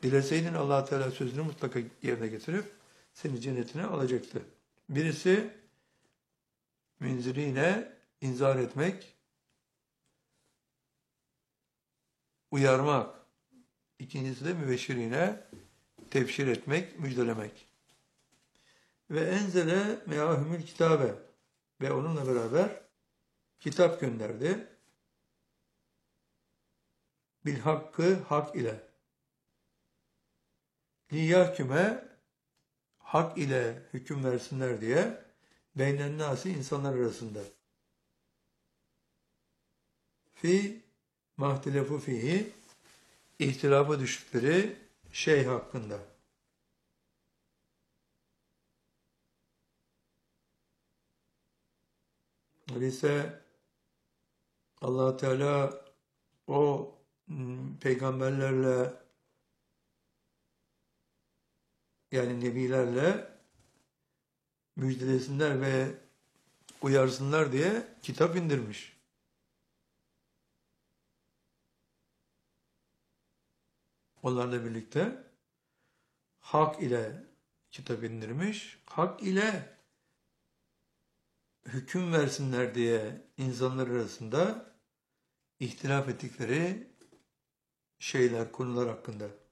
Dileseydin Allah Teala sözünü mutlaka yerine getirip seni cennetine alacaktı. Birisi münzirine inzar etmek, uyarmak. İkincisi de mübeşşirine tebşir etmek, müjdelemek. Ve enzele meahümül kitabe ve onunla beraber kitap gönderdi. Bil hakkı hak ile. Liyahküme hak ile hüküm versinler diye beynen nasi insanlar arasında. Fi mahtilefu fihi ihtilafa düştükleri şey hakkında. Öyleyse Allah Teala o peygamberlerle yani nebilerle müjdelesinler ve uyarsınlar diye kitap indirmiş. Onlarla birlikte hak ile kitap indirmiş, hak ile hüküm versinler diye insanlar arasında ihtilaf ettikleri şeyler, konular hakkında.